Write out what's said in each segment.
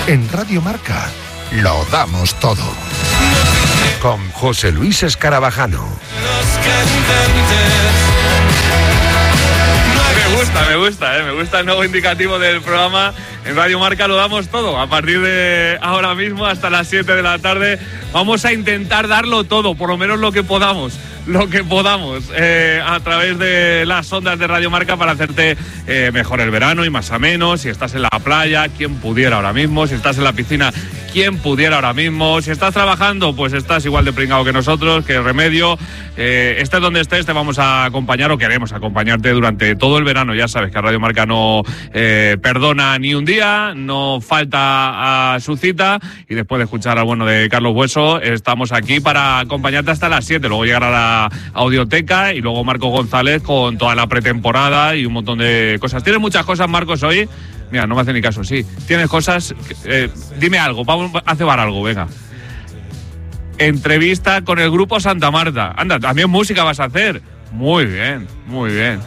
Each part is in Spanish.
En Radio Marca lo damos todo. Con José Luis Escarabajano. Me gusta el nuevo indicativo del programa. En Radio Marca lo damos todo. A partir de ahora mismo hasta las 7 de la tarde vamos a intentar darlo todo, por lo menos lo que podamos, a través de las ondas de Radio Marca para hacerte mejor el verano y más ameno. Si estás en la playa, quien pudiera ahora mismo. Si estás en la piscina, quien pudiera ahora mismo. Si estás trabajando, pues estás igual de pringado que nosotros, que Remedio. Estés donde estés, te vamos a acompañar o queremos acompañarte durante todo el verano. Ya sabes que a Radio Marca no perdona ni un día, no falta a su cita, y después de escuchar al bueno de Carlos Bueso, estamos aquí para acompañarte hasta las 7. Luego llegará la audioteca y luego Marco González con toda la pretemporada y un montón de cosas. ¿Tienes muchas cosas, Marcos, hoy? Mira, no me hace ni caso, sí. ¿Tienes cosas? Dime algo, vamos a cebar algo, venga. Entrevista con el grupo Santa Marta. Anda, también música vas a hacer. Muy bien, muy bien.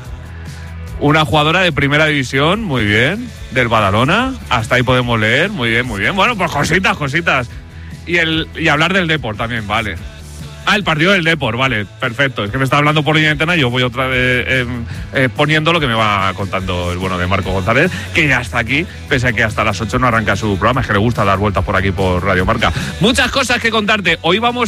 Una jugadora de primera división, muy bien. Del Badalona, hasta ahí podemos leer. Muy bien, muy bien. Bueno, pues cositas. Y hablar del Depor también, vale. El partido del Depor, vale, perfecto. Es que me está hablando por línea de antena y yo voy otra vez poniendo lo que me va contando el bueno de Marco González, que ya está aquí, pese a que hasta las 8 no arranca su programa. Es que le gusta dar vueltas por aquí por Radio Marca. Muchas cosas que contarte. Hoy vamos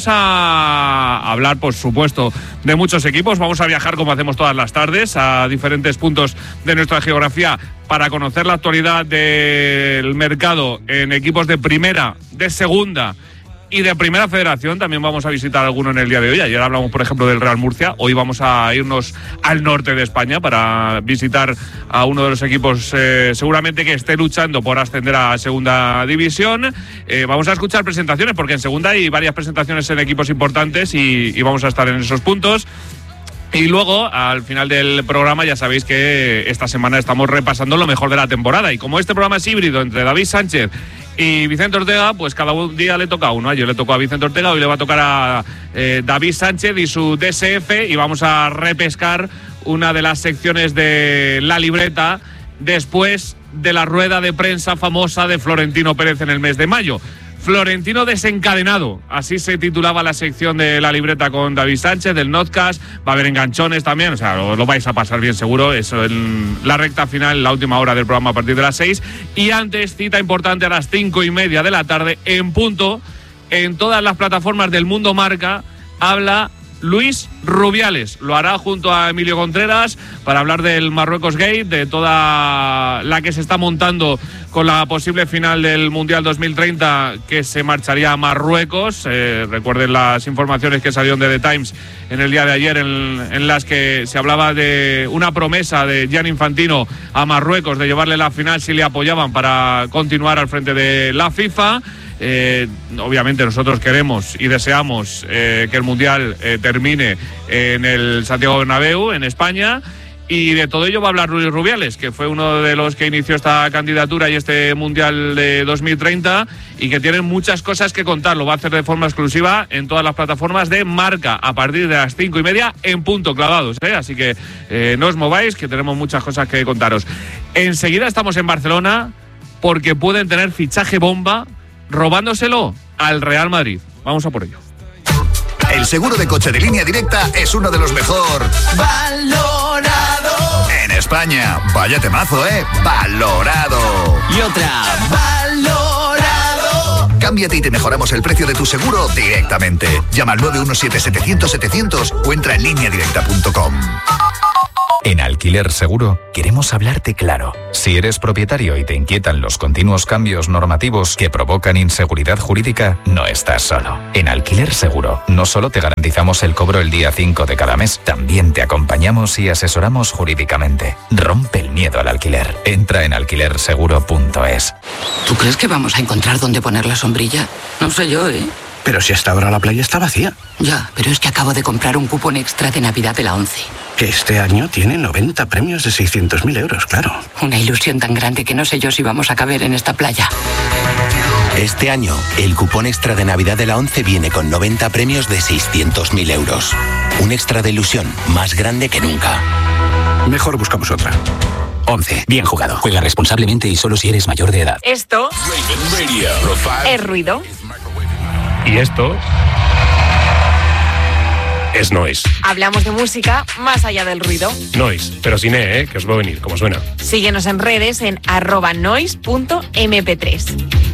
a hablar, por supuesto, de muchos equipos. Vamos a viajar, como hacemos todas las tardes, a diferentes puntos de nuestra geografía para conocer la actualidad del mercado en equipos de primera, de segunda y de primera federación. También vamos a visitar alguno en el día de hoy. Ayer hablamos, por ejemplo, del Real Murcia. Hoy vamos a irnos al norte de España para visitar a uno de los equipos seguramente que esté luchando por ascender a segunda división. Vamos a escuchar presentaciones, porque en segunda hay varias presentaciones en equipos importantes y vamos a estar en esos puntos. Y luego, al final del programa, ya sabéis que esta semana estamos repasando lo mejor de la temporada. Y como este programa es híbrido entre David Sánchez y Vicente Ortega, pues cada día le toca a uno. Ayer le tocó a Vicente Ortega, hoy le va a tocar a David Sánchez y su DSF, y vamos a repescar una de las secciones de la libreta después de la rueda de prensa famosa de Florentino Pérez en el mes de mayo. Florentino desencadenado, así se titulaba la sección de la libreta con David Sánchez del Notcast. Va a haber enganchones también, o sea, lo vais a pasar bien seguro. Eso en la recta final, la última hora del programa a partir de las 6. Y antes, cita importante a las 5:30 de la tarde, en punto, en todas las plataformas del Mundo Marca, habla Luis Rubiales. Lo hará junto a Emilio Contreras para hablar del Marruecos Gate, de toda la que se está montando con la posible final del Mundial 2030 que se marcharía a Marruecos. Recuerden las informaciones que salieron de The Times en el día de ayer, en las que se hablaba de una promesa de Gianni Infantino a Marruecos de llevarle la final si le apoyaban para continuar al frente de la FIFA. Obviamente nosotros queremos y deseamos que el Mundial termine en el Santiago Bernabéu, en España, y de todo ello va a hablar Luis Rubiales, que fue uno de los que inició esta candidatura y este Mundial de 2030, y que tiene muchas cosas que contar. Lo va a hacer de forma exclusiva en todas las plataformas de Marca a partir de las 5:30 en punto, clavados, así que no os mováis, que tenemos muchas cosas que contaros. Enseguida estamos en Barcelona porque pueden tener fichaje bomba robándoselo al Real Madrid. Vamos a por ello. El seguro de coche de Línea Directa es uno de los mejor valorado en España. Vaya temazo, valorado. Y otra, valorado. Cámbiate y te mejoramos el precio de tu seguro directamente. Llama al 917-700-700 o entra en lineadirecta.com. En Alquiler Seguro queremos hablarte claro. Si eres propietario y te inquietan los continuos cambios normativos que provocan inseguridad jurídica, no estás solo. En Alquiler Seguro no solo te garantizamos el cobro el día 5 de cada mes, también te acompañamos y asesoramos jurídicamente. Rompe el miedo al alquiler. Entra en alquilerseguro.es. ¿Tú crees que vamos a encontrar dónde poner la sombrilla? No sé yo, Pero si hasta ahora la playa está vacía. Ya, pero es que acabo de comprar un cupón extra de Navidad de la ONCE. Que este año tiene 90 premios de 600.000 euros, claro. Una ilusión tan grande que no sé yo si vamos a caber en esta playa. Este año, el cupón extra de Navidad de la ONCE viene con 90 premios de 600.000 euros. Un extra de ilusión más grande que nunca. Mejor buscamos otra. 11. Bien jugado. Juega responsablemente y solo si eres mayor de edad. Esto es ruido. Y esto es noise. Hablamos de música más allá del ruido. Noise, pero sin que os va a venir, como suena. Síguenos en redes en @noise.mp3.